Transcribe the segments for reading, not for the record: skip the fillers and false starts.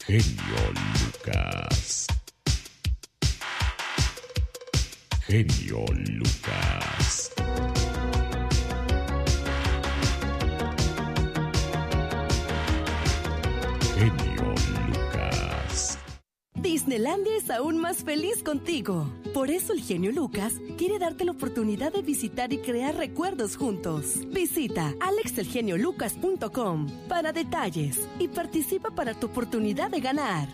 genio Lucas. Genio Lucas. Genio Lucas. Disneylandia es aún más feliz contigo. Por eso el genio Lucas quiere darte la oportunidad de visitar y crear recuerdos juntos. Visita alexelgeniolucas.com para detalles y participa para tu oportunidad de ganar.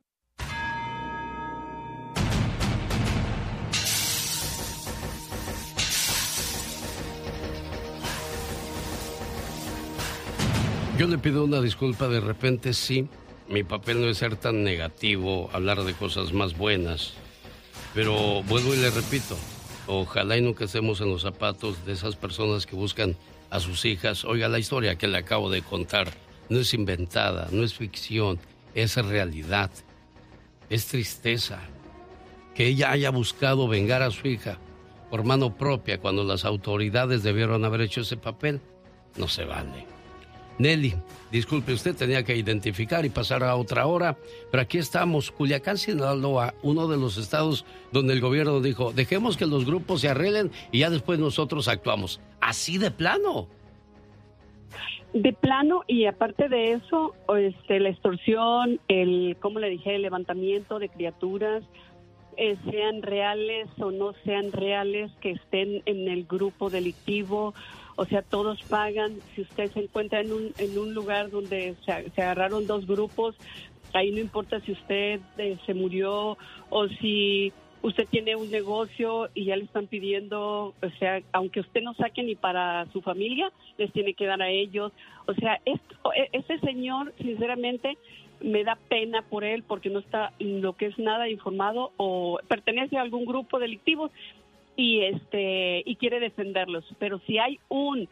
Yo le pido una disculpa, de repente sí, mi papel no es ser tan negativo, hablar de cosas más buenas, pero vuelvo y le repito, ojalá y nunca estemos en los zapatos de esas personas que buscan a sus hijas. Oiga, la historia que le acabo de contar no es inventada, no es ficción, es realidad, es tristeza. Que ella haya buscado vengar a su hija por mano propia cuando las autoridades debieron haber hecho ese papel, no se vale. Nelly, disculpe, usted tenía que identificar y pasar a otra hora, pero aquí estamos, Culiacán, Sinaloa, uno de los estados donde el gobierno dijo, dejemos que los grupos se arreglen y ya después nosotros actuamos. ¿Así de plano? De plano, y aparte de eso, la extorsión, el levantamiento de criaturas, sean reales o no sean reales, que estén en el grupo delictivo. O sea, todos pagan. Si usted se encuentra en un lugar donde se agarraron dos grupos, ahí no importa si usted se murió o si usted tiene un negocio y ya le están pidiendo, o sea, aunque usted no saque ni para su familia, les tiene que dar a ellos. O sea, ese señor, sinceramente, me da pena por él porque no está lo que es nada informado o pertenece a algún grupo delictivo. Y quiere defenderlos, pero si hay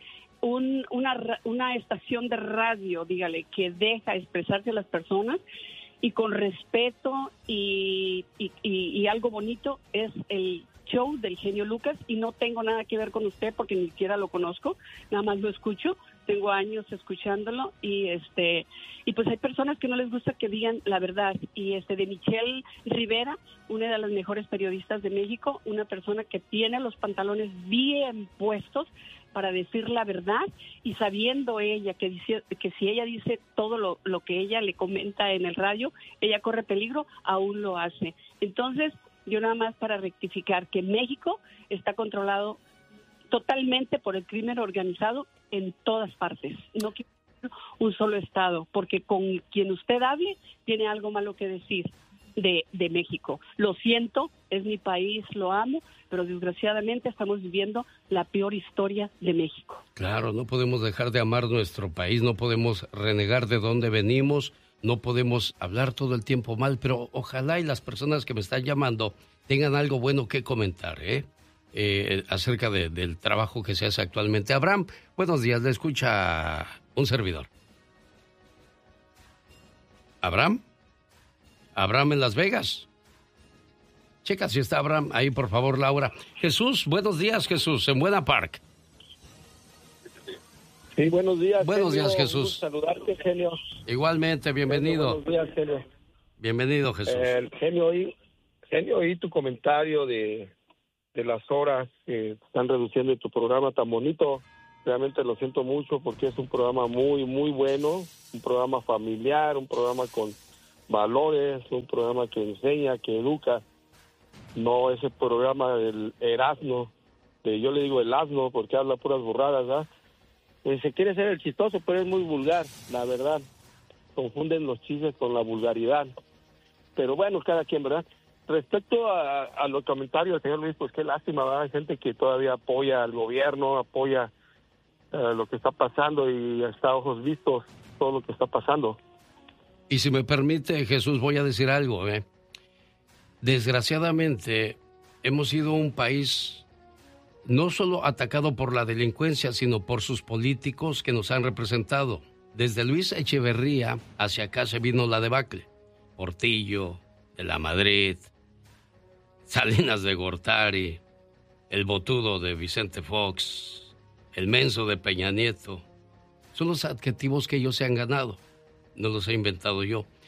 una estación de radio, dígale, que deja expresarse a las personas y con respeto y algo bonito, es el show del genio Lucas, y no tengo nada que ver con usted porque ni siquiera lo conozco, nada más lo escucho, tengo años escuchándolo y pues hay personas que no les gusta que digan la verdad, y de Michelle Rivera, una de las mejores periodistas de México, una persona que tiene los pantalones bien puestos para decir la verdad, y sabiendo ella que si ella dice todo lo que ella le comenta en el radio, ella corre peligro, aún lo hace. Entonces, yo nada más para rectificar que México está controlado totalmente por el crimen organizado en todas partes. No quiero un solo estado, porque con quien usted hable tiene algo malo que decir de México. Lo siento, es mi país, lo amo, pero desgraciadamente estamos viviendo la peor historia de México. Claro, no podemos dejar de amar nuestro país, no podemos renegar de dónde venimos, no podemos hablar todo el tiempo mal, pero ojalá y las personas que me están llamando tengan algo bueno que comentar, acerca del trabajo que se hace actualmente. Abraham, buenos días, le escucha un servidor. ¿Abraham? ¿Abraham en Las Vegas? Checa si está Abraham ahí, por favor, Laura. Jesús, buenos días, Jesús, en Buena Park. Sí, buenos días. Buenos genio. días, Jesús. Saludarte, genio. Igualmente, bienvenido. Buenos días, genio. Bienvenido, Jesús. Genio, oí tu comentario de las horas que están reduciendo en tu programa tan bonito. Realmente lo siento mucho porque es un programa muy, muy bueno, un programa familiar, un programa con valores, un programa que enseña, que educa. No ese programa del Erasmo, yo le digo el asno porque habla puras burradas, ¿verdad? Se quiere ser el chistoso, pero es muy vulgar, la verdad. Confunden los chistes con la vulgaridad. Pero bueno, cada quien, ¿verdad? Respecto a los comentarios, señor Luis, pues qué lástima, ¿verdad? Hay gente que todavía apoya al gobierno, apoya lo que está pasando y está a ojos vistos todo lo que está pasando. Y si me permite, Jesús, voy a decir algo, Desgraciadamente, hemos sido un país no solo atacado por la delincuencia, sino por sus políticos que nos han representado. Desde Luis Echeverría hacia acá se vino la debacle. Portillo, de la Madrid, Salinas de Gortari, el botudo de Vicente Fox, el menso de Peña Nieto. Son los adjetivos que ellos se han ganado, no los he inventado yo.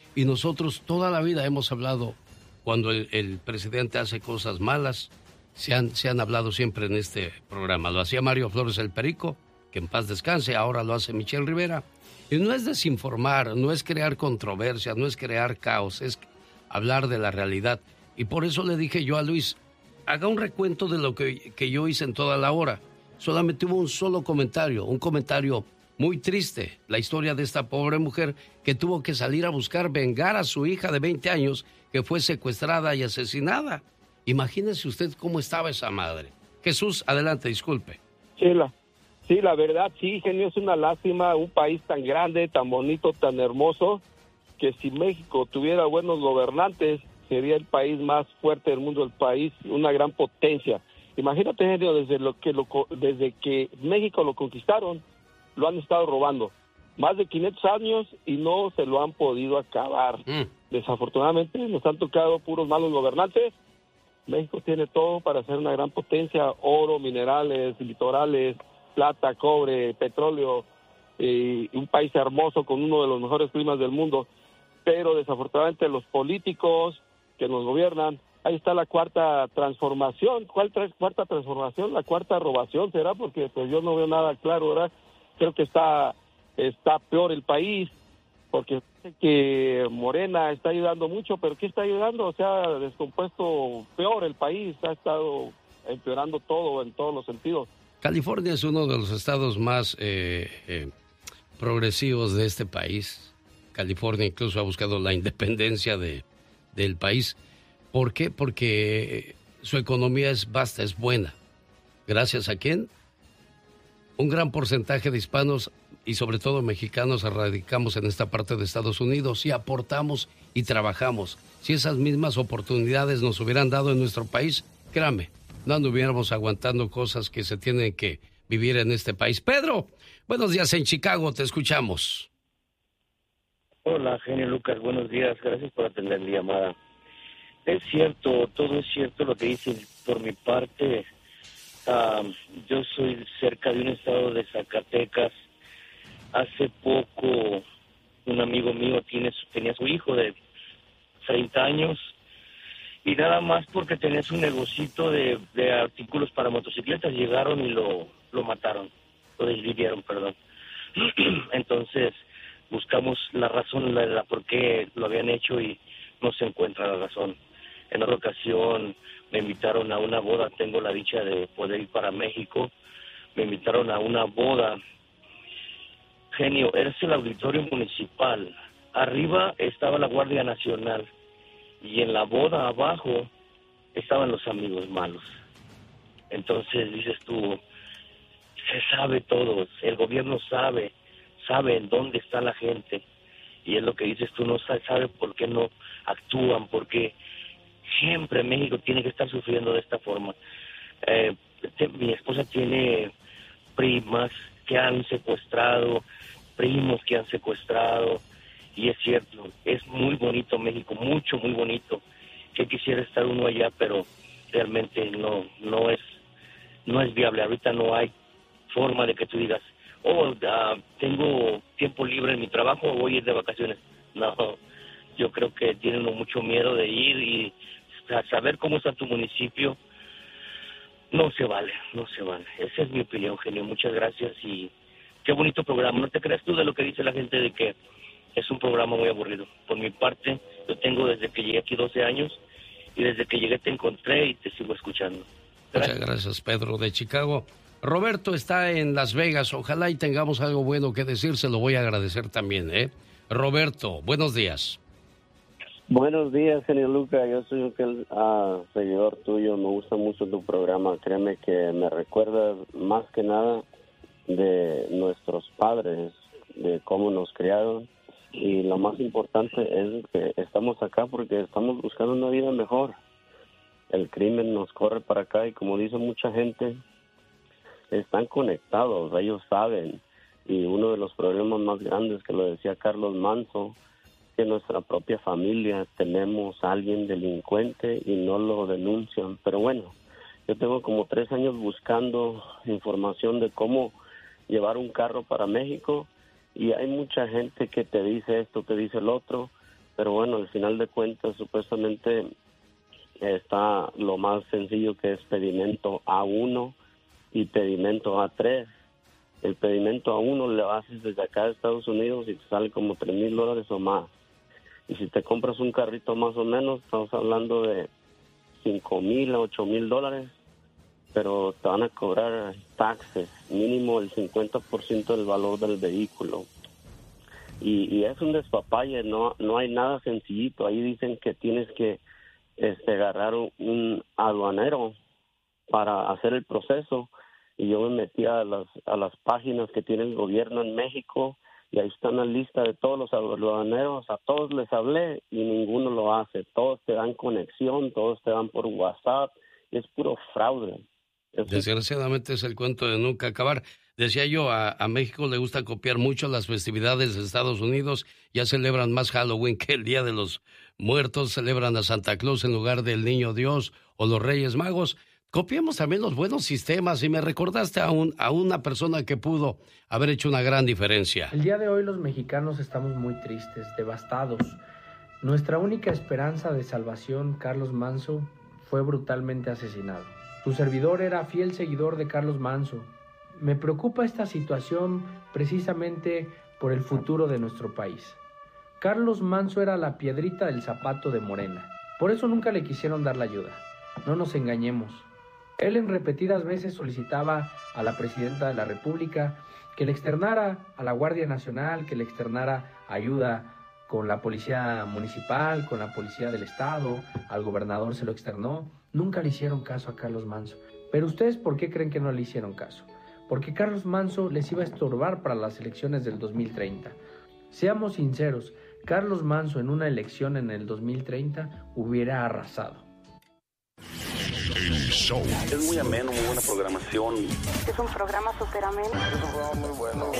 Y nosotros toda la vida hemos hablado, cuando el presidente hace cosas malas, se han hablado siempre en este programa. Lo hacía Mario Flores el Perico, que en paz descanse, ahora lo hace Michelle Rivera. Y no es desinformar, no es crear controversia, no es crear caos, es hablar de la realidad. Y por eso le dije yo a Luis, haga un recuento de lo que yo hice en toda la hora. Solamente hubo un solo comentario, un comentario muy triste, la historia de esta pobre mujer que tuvo que salir a buscar vengar a su hija de 20 años que fue secuestrada y asesinada. Imagínese usted cómo estaba esa madre. Jesús, adelante, disculpe. Sí, la verdad, sí, genio, es una lástima, un país tan grande, tan bonito, tan hermoso, que si México tuviera buenos gobernantes, sería el país más fuerte del mundo, el país, una gran potencia. Imagínate, genio, desde que México lo conquistaron, lo han estado robando. Más de 500 años y no se lo han podido acabar. Desafortunadamente nos han tocado puros malos gobernantes. México tiene todo para ser una gran potencia, oro, minerales, litorales, plata, cobre, petróleo, un país hermoso con uno de los mejores climas del mundo. Pero desafortunadamente los políticos que nos gobiernan, ahí está la cuarta transformación. ¿Cuál cuarta transformación? La cuarta robación, ¿será? Porque pues yo no veo nada claro, ¿verdad? Creo que está peor el país, porque sé que Morena está ayudando mucho, pero ¿qué está ayudando? O sea, descompuesto peor el país, ha estado empeorando todo en todos los sentidos. California es uno de los estados más progresivos de este país. California incluso ha buscado la independencia del país. ¿Por qué? Porque su economía es vasta, es buena. ¿Gracias a quién? Un gran porcentaje de hispanos y sobre todo mexicanos radicamos en esta parte de Estados Unidos y aportamos y trabajamos. Si esas mismas oportunidades nos hubieran dado en nuestro país, créame, no anduviéramos aguantando cosas que se tienen que vivir en este país. Pedro, buenos días en Chicago, te escuchamos. Hola, genio Lucas, buenos días, gracias por atender mi llamada. Es cierto, todo es cierto lo que dicen. Por mi parte, yo soy cerca de un estado de Zacatecas. Hace poco un amigo mío tenía su hijo de 30 años y nada más porque tenía su negocito de artículos para motocicletas, llegaron y lo mataron, lo desvivieron, perdón. Entonces buscamos la razón, la por qué lo habían hecho y no se encuentra la razón. En otra ocasión me invitaron a una boda, tengo la dicha de poder ir para México, me invitaron a una boda. Genio, es el auditorio municipal, arriba estaba la Guardia Nacional y en la boda abajo estaban los amigos malos. Entonces dices tú, se sabe todo, el gobierno sabe en dónde está la gente y es lo que dices tú, no sabe por qué no actúan, porque siempre México tiene que estar sufriendo de esta forma. Mi esposa tiene primas que han secuestrado, primos que han secuestrado, y es cierto, es muy bonito México, muy bonito, que quisiera estar uno allá, pero realmente no es viable. Ahorita no hay forma de que tú digas, tengo tiempo libre en mi trabajo, voy a ir de vacaciones. No, yo creo que tienen mucho miedo de ir y saber cómo está tu municipio. No se vale. Esa es mi opinión, genio. Muchas gracias y qué bonito programa. No te creas tú de lo que dice la gente de que es un programa muy aburrido. Por mi parte, yo tengo desde que llegué aquí 12 años y desde que llegué te encontré y te sigo escuchando. Gracias. Muchas gracias, Pedro de Chicago. Roberto está en Las Vegas. Ojalá y tengamos algo bueno que decir. Se lo voy a agradecer también, ¿eh? Roberto, buenos días. Buenos días, genio Lucas. Yo soy un fiel seguidor tuyo. Me gusta mucho tu programa. Créeme que me recuerda más que nada de nuestros padres, de cómo nos criaron. Y lo más importante es que estamos acá porque estamos buscando una vida mejor. El crimen nos corre para acá y como dice mucha gente, están conectados, ellos saben. Y uno de los problemas más grandes, que lo decía Carlos Manzo, que en nuestra propia familia tenemos a alguien delincuente y no lo denuncian. Pero bueno, yo tengo como 3 años buscando información de cómo llevar un carro para México y hay mucha gente que te dice esto, te dice el otro, pero bueno, al final de cuentas, supuestamente está lo más sencillo, que es pedimento A1 y pedimento A3. El pedimento A1 le haces desde acá de Estados Unidos y te sale como $3,000 o más. Y si te compras un carrito más o menos, estamos hablando de $5,000 a $8,000, pero te van a cobrar taxes, mínimo el 50% del valor del vehículo. Y es un despapalle, no hay nada sencillito. Ahí dicen que tienes que agarrar un aduanero para hacer el proceso. Y yo me metí a las páginas que tiene el gobierno en México, y ahí está una lista de todos los aduaneros. A todos les hablé y ninguno lo hace. Todos te dan conexión, todos te dan por WhatsApp. Es puro fraude. Desgraciadamente es el cuento de nunca acabar. Decía yo, a México le gusta copiar mucho las festividades de Estados Unidos. Ya celebran más Halloween que el Día de los Muertos. Celebran a Santa Claus en lugar del Niño Dios o los Reyes Magos. Copiemos también los buenos sistemas, y me recordaste a una persona que pudo haber hecho una gran diferencia. El día de hoy los mexicanos estamos muy tristes, devastados. Nuestra única esperanza de salvación, Carlos Manzo, fue brutalmente asesinado. Su servidor era fiel seguidor de Carlos Manzo. Me preocupa esta situación precisamente por el futuro de nuestro país. Carlos Manzo era la piedrita del zapato de Morena. Por eso nunca le quisieron dar la ayuda. No nos engañemos. Él en repetidas veces solicitaba a la presidenta de la República que le externara a la Guardia Nacional, que le externara ayuda con la policía municipal, con la policía del estado. Al gobernador se lo externó. Nunca le hicieron caso a Carlos Manzo. Pero ustedes, ¿por qué creen que no le hicieron caso? Porque Carlos Manzo les iba a estorbar para las elecciones del 2030. Seamos sinceros, Carlos Manzo en una elección en el 2030 hubiera arrasado. El show. Es muy ameno, muy buena programación. Es un programa súper ameno. Es un programa muy bueno.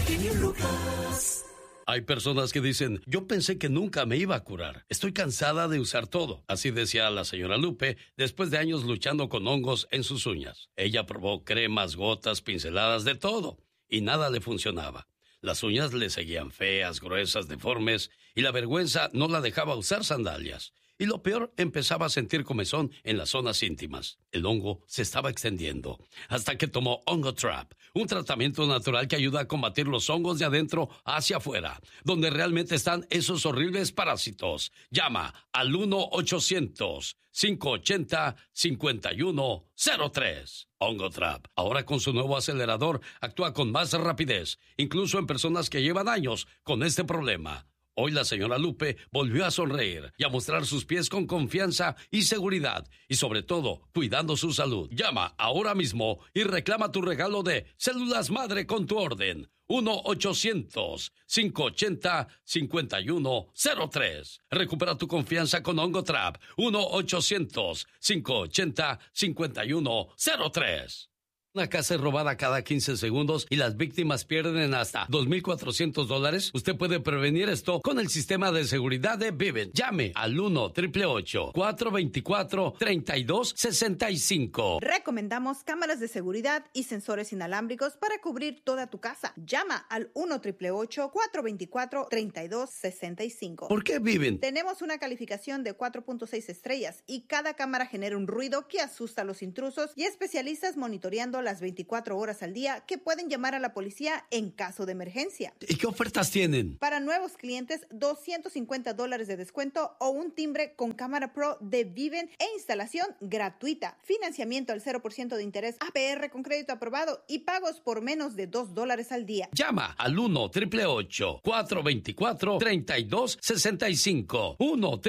Hay personas que dicen, yo pensé que nunca me iba a curar. Estoy cansada de usar todo. Así decía la señora Lupe después de años luchando con hongos en sus uñas. Ella probó cremas, gotas, pinceladas, de todo, y nada le funcionaba. Las uñas le seguían feas, gruesas, deformes, y la vergüenza no la dejaba usar sandalias. Y lo peor, empezaba a sentir comezón en las zonas íntimas. El hongo se estaba extendiendo, hasta que tomó Ongotrap, un tratamiento natural que ayuda a combatir los hongos de adentro hacia afuera, donde realmente están esos horribles parásitos. Llama al 1-800-580-5103. Ongotrap, ahora con su nuevo acelerador, actúa con más rapidez, incluso en personas que llevan años con este problema. Hoy la señora Lupe volvió a sonreír y a mostrar sus pies con confianza y seguridad, y sobre todo, cuidando su salud. Llama ahora mismo y reclama tu regalo de células madre con tu orden. 1-800-580-5103. Recupera tu confianza con Ongotrap. 1-800-580-5103. Una casa es robada cada 15 segundos y las víctimas pierden hasta $2,400. Usted puede prevenir esto con el sistema de seguridad de Vivint. Llame al 1-888-424-3265. Recomendamos cámaras de seguridad y sensores inalámbricos para cubrir toda tu casa. Llama al 1-888-424-3265. ¿Por qué Vivint? Tenemos una calificación de 4.6 estrellas y cada cámara genera un ruido que asusta a los intrusos, y especialistas monitoreando las 24 horas al día que pueden llamar a la policía en caso de emergencia. ¿Y qué ofertas tienen? Para nuevos clientes, $250 de descuento o un timbre con cámara pro de Vivint e instalación gratuita. Financiamiento al 0% de interés, APR con crédito aprobado y pagos por menos de $2 al día. Llama al 1-888-424-3265.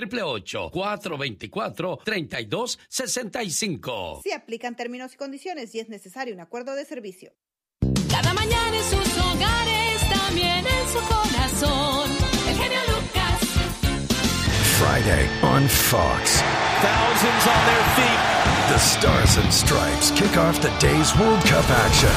1-888-424-3265. Se aplican términos y condiciones y es necesario un acuerdo de servicio. Cada mañana en sus hogares, también en su corazón. El genio Lucas. Friday on Fox. Thousands on their feet. The Stars and Stripes kick off the day's World Cup action.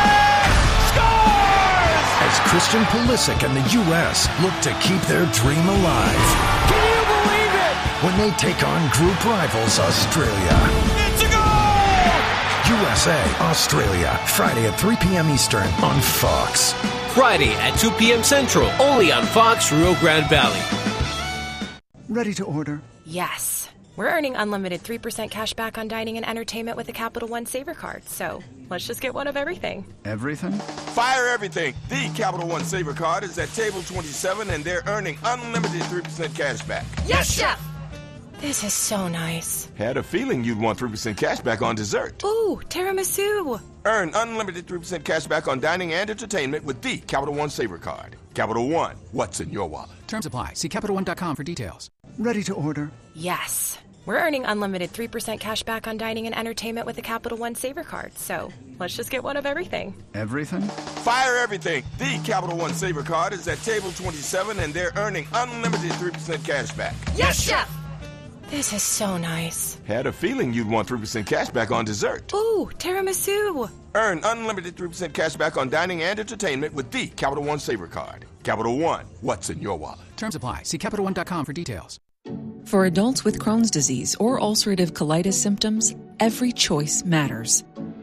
Scores! As Christian Pulisic and the U.S. look to keep their dream alive. Can you believe it? When they take on group rivals Australia. It's a goal! USA, Australia, Friday at 3 p.m. Eastern on Fox. Friday at 2 p.m. Central, only on Fox Rio Grande Valley. Ready to order. Yes. We're earning unlimited 3% cash back on dining and entertainment with a Capital One Saver card. So let's just get one of everything. Everything? Fire everything. The Capital One Saver card is at table 27 and they're earning unlimited 3% cash back. Yes, Chef! This is so nice. Had a feeling you'd want 3% cash back on dessert. Ooh, tiramisu. Earn unlimited 3% cash back on dining and entertainment with the Capital One Saver card. Capital One, what's in your wallet? Terms apply. See CapitalOne.com for details. Ready to order. Yes. We're earning unlimited 3% cash back on dining and entertainment with a Capital One Saver card. So let's just get one of everything. Everything? Fire everything. The Capital One Saver card is at table 27 and they're earning unlimited 3% cash back. Yes, Chef! This is so nice. Had a feeling you'd want 3% cash back on dessert. Ooh, tiramisu. Earn unlimited 3% cash back on dining and entertainment with the Capital One Saver card. Capital One, what's in your wallet? Terms apply. See CapitalOne.com for details. For adults with Crohn's disease or ulcerative colitis symptoms, every choice matters.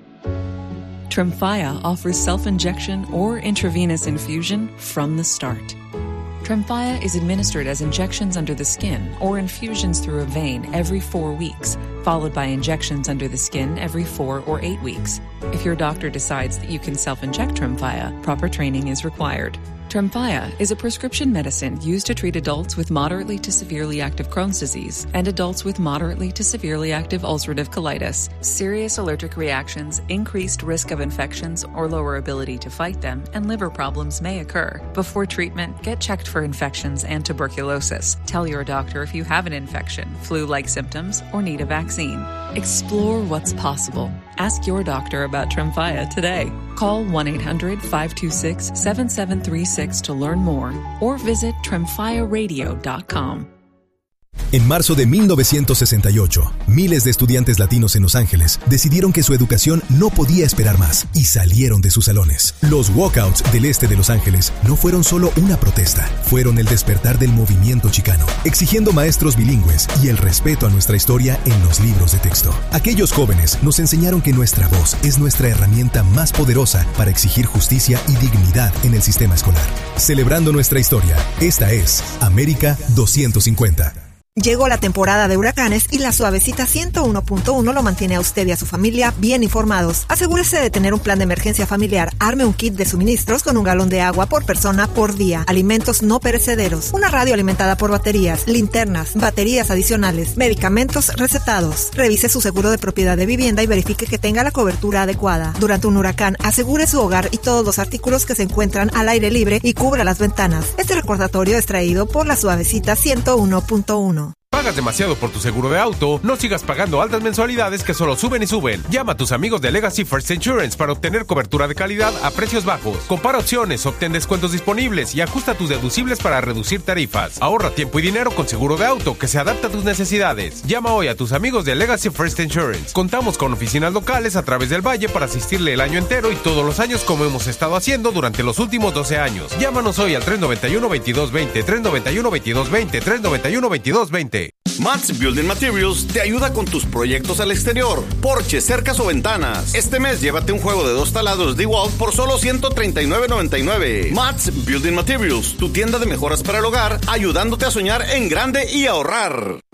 Tremfya offers self-injection or intravenous infusion from the start. Tremfya is administered as injections under the skin or infusions through a vein every 4 weeks, followed by injections under the skin every 4 or 8 weeks. If your doctor decides that you can self-inject Tremfya, proper training is required. Tremfya is a prescription medicine used to treat adults with moderately to severely active Crohn's disease and adults with moderately to severely active ulcerative colitis. Serious allergic reactions, increased risk of infections or lower ability to fight them, and liver problems may occur. Before treatment, get checked for infections and tuberculosis. Tell your doctor if you have an infection, flu-like symptoms, or need a vaccine. Explore what's possible. Ask your doctor about Tremfya today. Call 1-800-526-7736 to learn more or visit tremfyaradio.com. En marzo de 1968, miles de estudiantes latinos en Los Ángeles decidieron que su educación no podía esperar más y salieron de sus salones. Los walkouts del este de Los Ángeles no fueron solo una protesta, fueron el despertar del movimiento chicano, exigiendo maestros bilingües y el respeto a nuestra historia en los libros de texto. Aquellos jóvenes nos enseñaron que nuestra voz es nuestra herramienta más poderosa para exigir justicia y dignidad en el sistema escolar. Celebrando nuestra historia, esta es América 250. Llegó la temporada de huracanes y la Suavecita 101.1 lo mantiene a usted y a su familia bien informados. Asegúrese de tener un plan de emergencia familiar. Arme un kit de suministros con 1 galón de agua por persona por día. Alimentos no perecederos. Una radio alimentada por baterías, linternas, baterías adicionales, medicamentos recetados. Revise su seguro de propiedad de vivienda y verifique que tenga la cobertura adecuada. Durante un huracán, asegure su hogar y todos los artículos que se encuentran al aire libre y cubra las ventanas. Este recordatorio es traído por la Suavecita 101.1. ¿Pagas demasiado por tu seguro de auto? No sigas pagando altas mensualidades que solo suben y suben. Llama a tus amigos de Legacy First Insurance para obtener cobertura de calidad a precios bajos. Compara opciones, obtén descuentos disponibles y ajusta tus deducibles para reducir tarifas. Ahorra tiempo y dinero con seguro de auto que se adapta a tus necesidades. Llama hoy a tus amigos de Legacy First Insurance. Contamos con oficinas locales a través del valle para asistirle el año entero y todos los años como hemos estado haciendo durante los últimos 12 años. Llámanos hoy al 391-2220, 391-2220, 391-2220. Mats Building Materials te ayuda con tus proyectos al exterior, porches, cercas o ventanas. Este mes llévate un juego de 2 taladros DeWalt por solo $139.99. Mats Building Materials, tu tienda de mejoras para el hogar, ayudándote a soñar en grande y ahorrar.